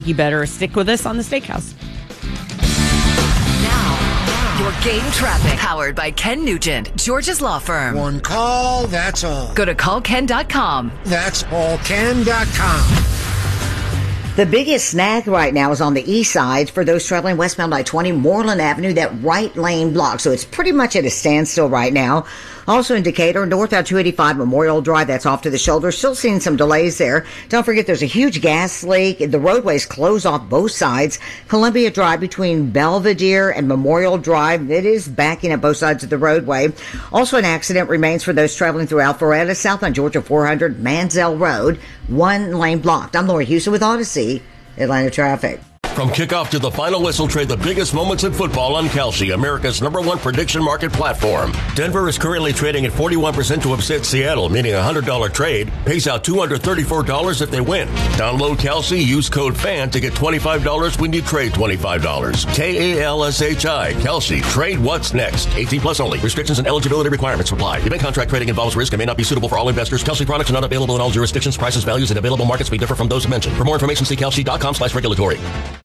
You better stick with us on the Steakhouse. Now, your game traffic. Powered by Ken Nugent, George's Law Firm. One call, that's all. Go to callken.com. That's allken.com. The biggest snag right now is on the east side for those traveling westbound I-20, Moreland Avenue, that right lane block. So it's pretty much at a standstill right now. Also in Decatur, northbound 285 Memorial Drive, that's off to the shoulder. Still seeing some delays there. Don't forget there's a huge gas leak. The roadways close off both sides. Columbia Drive between Belvedere and Memorial Drive, it is backing up both sides of the roadway. Also an accident remains for those traveling through Alpharetta, south on Georgia 400, Manziel Road. One lane blocked. I'm Lori Houston with Odyssey, Atlanta Traffic. From kickoff to the final whistle, trade the biggest moments in football on Kalshi, America's #1 prediction market platform. Denver is currently trading at 41% to upset Seattle, meaning a $100 trade pays out $234 if they win. Download Kalshi, use code FAN to get $25 when you trade $25. Kalshi, Kalshi. Trade what's next. 18 plus only. Restrictions and eligibility requirements apply. Event contract trading involves risk and may not be suitable for all investors. Kalshi products are not available in all jurisdictions. Prices, values, and available markets may differ from those mentioned. For more information, see kalshi.com/regulatory.